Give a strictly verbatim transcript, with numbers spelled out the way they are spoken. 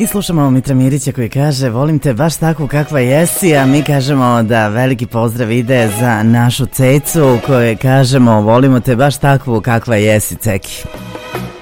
I slušamo Mitra Mirića koji kaže volim te baš takvu kakva jesi, a mi kažemo da veliki pozdrav ide za našu Cecu koje kažemo volimo te baš takvu kakva jesi, Ceki.